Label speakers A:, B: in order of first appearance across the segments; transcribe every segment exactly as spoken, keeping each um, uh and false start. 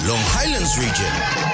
A: Long Highlands region.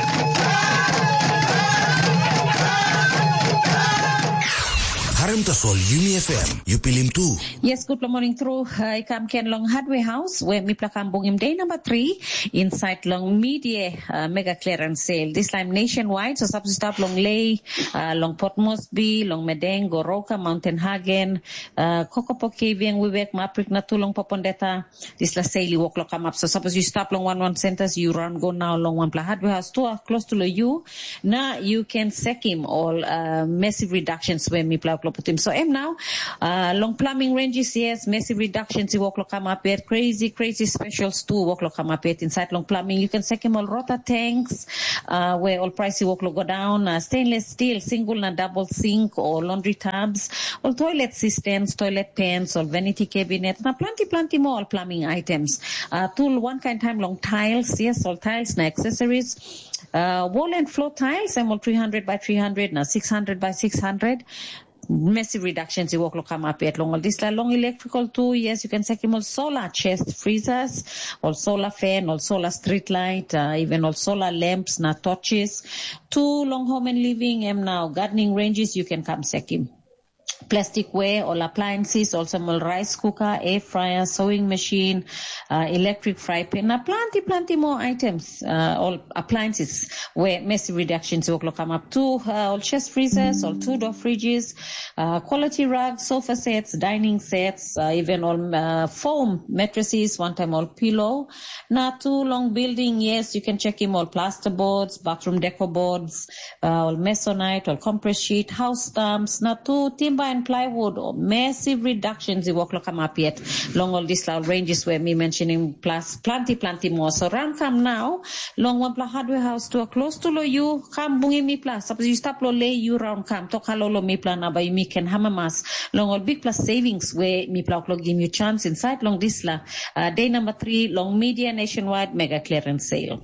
A: Harim Tasol Umi F M, you pilim too.
B: Yes, good morning through. I come Ken Long Hardware House where mi plakambong im day number three inside Long Media uh, mega clearance sale. This time nationwide, so substop Long Lay, uh, Long Port Moresby, Long Medeng, Goroka, Mountain Hagen, uh, Kokopoke, Vieng Wibek, Maprik Natu, Long Popondeta. This la sale walk lock come up. So suppose you stop Long One One Centers, you run go now Long One Pla Hardware House to close to you. Now you can sec him all uh, massive reductions where mi plak So I'm now uh, long plumbing ranges, yes, massive reductions. You walk look come up here, crazy, crazy specials too. Walk look come up here inside long plumbing. You can second all rota tanks, uh, where all price you walk look go down. Uh, stainless steel, single and double sink or laundry tubs, all toilet systems, toilet pans, or vanity cabinets. Now plenty, plenty more all plumbing items. Uh, tool one kind time long tiles, yes, all tiles, now accessories. Uh, wall and floor tiles, I'm all three hundred by three hundred, now six hundred by six hundred. Massive reductions. You walk look come up at long all this long electrical too. Yes, you can check him all solar chest freezers, all solar fan, all solar street light, uh, even all solar lamps, now torches. Two long home and living and now gardening ranges. You can come check him. Plasticware, all appliances, also more rice cooker, air fryer, sewing machine, uh, electric fry pan, now plenty, plenty more items, uh, all appliances where massive reductions will come up to, uh, all chest freezers, all two-door fridges, uh, quality rugs, sofa sets, dining sets, uh, even all uh, foam mattresses, one time all pillow. Now too long building, yes, you can check him all plasterboards, bathroom decor boards, uh, all masonite, all compress sheet, house stamps, now too timber and plywood or massive reductions you walk come up yet long all these ranges where me mentioning plus plenty plenty more so round come now long one pla hardware house to a close to lo you come bungi mi plus suppose you stop lo lay you round come to kalo lo mi plan by me can hamamas long all big plus savings where mi pla lo give you chance inside long this la uh, day number three long media nationwide mega clearance sale.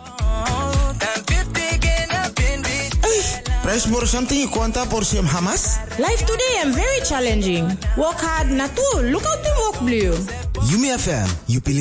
A: Price more something kwanta por siem Hamas?
C: Life today am very challenging. Work hard na too. Look out the work blue.
A: Umi F M, you pilim